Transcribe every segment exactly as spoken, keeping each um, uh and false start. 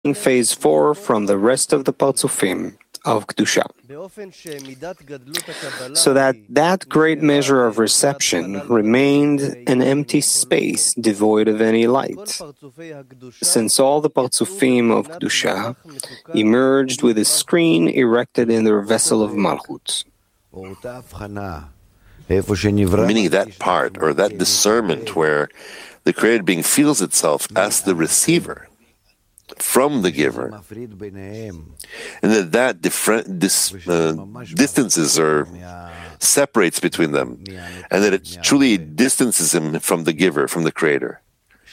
phase four from the rest of the Partzufim of Kedusha, so that that great measure of reception remained an empty space devoid of any light, since all the Partzufim of Kedusha emerged with a screen erected in their vessel of Malchut. Meaning that part, or that discernment where the created being feels itself as the receiver from the giver, and that that different dis, uh, distances or separates between them, and that it truly distances him from the giver, from the creator.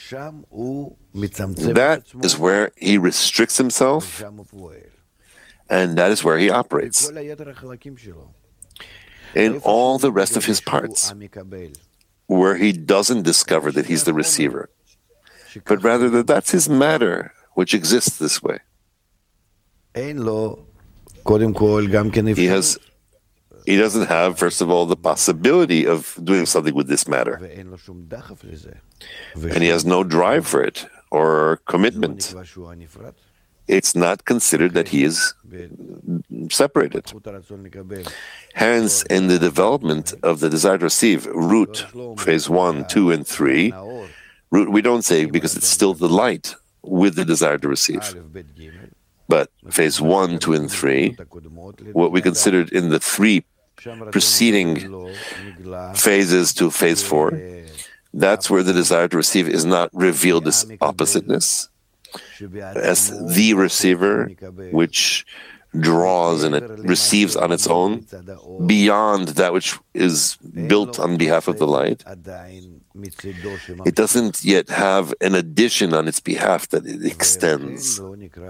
That is where he restricts himself, and that is where he operates. In all the rest of his parts, where he doesn't discover that he's the receiver, but rather that that's his matter, which exists this way. He has, he doesn't have, first of all, the possibility of doing something with this matter. And he has no drive for it or commitment. It's not considered that he is separated. Hence, in the development of the desire to receive, root, phase one, two, and three, root we don't say because it's still the light with the desire to receive. But phase one, two, and three, what we considered in the three preceding phases to phase four, that's where the desire to receive is not revealed as oppositeness, as the receiver, which draws and it receives on its own, beyond that which is built on behalf of the light. It doesn't yet have an addition on its behalf that it extends.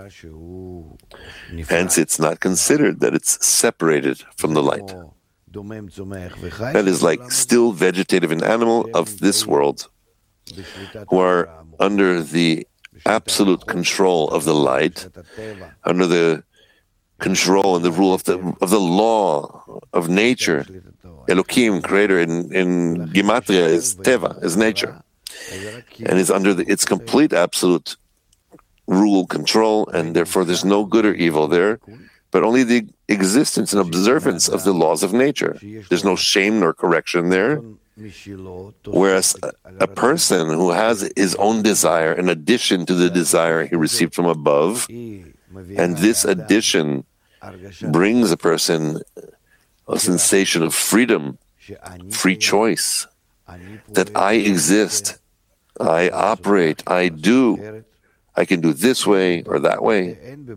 Hence, it's not considered that it's separated from the light. That is like still vegetative and animal of this world, who are under the absolute control of the light, under the control and the rule of the of the law of nature. Elohim, creator in, in Gematria, is Teva, is nature, and is under the, its complete absolute rule, control, and therefore there's no good or evil there, but only the existence and observance of the laws of nature. There's no shame nor correction there. Whereas a, a person who has his own desire in addition to the desire he received from above, and this addition brings a person a sensation of freedom, free choice, that I exist, I operate, I do, I can do this way or that way.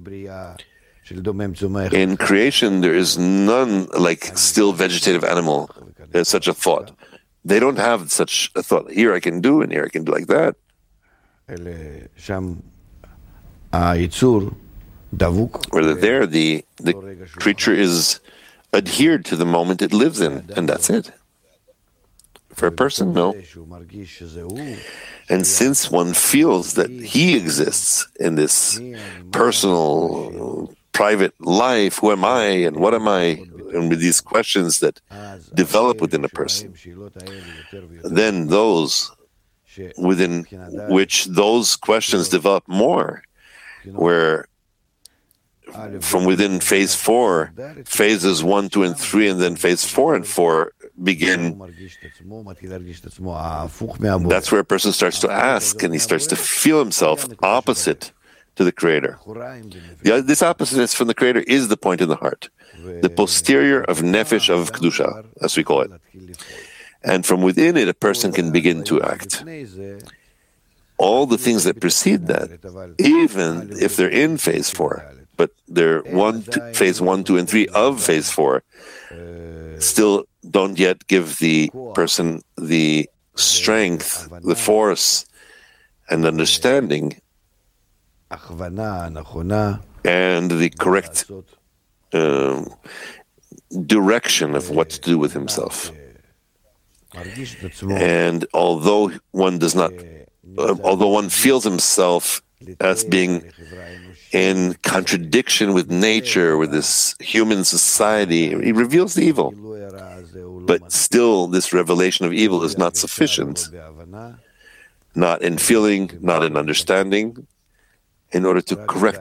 In creation, there is none like still vegetative animal. There's such a thought. They don't have such a thought. Here I can do, and here I can do like that. Whether there, the, the creature is adhered to the moment it lives in, and that's it. For a person, no. And since one feels that he exists in this personal, private life, who am I and what am I, and with these questions that develop within a person, then those within which those questions develop more, where from within phase four, phases one, two, and three, and then phase four and four begin. That's where a person starts to ask, and he starts to feel himself opposite to the Creator. The, this oppositeness from the Creator is the point in the heart, the posterior of Nefesh of Kedusha, as we call it. And from within it, a person can begin to act. All the things that precede that, even if they're in phase four, but they're one, two, phase one, two, and three of phase four, still don't yet give the person the strength, the force, and understanding, and the correct uh, direction of what to do with himself. And although one does not, uh, although one feels himself as being in contradiction with nature, with this human society, he reveals the evil. But still, this revelation of evil is not sufficient, not in feeling, not in understanding, in order to correct